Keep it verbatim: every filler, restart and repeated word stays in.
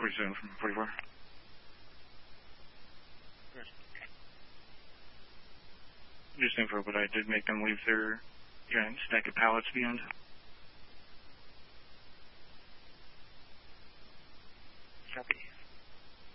forty-seven from forty-four. Just info, but I did make them leave their giant stack of pallets behind. Copy.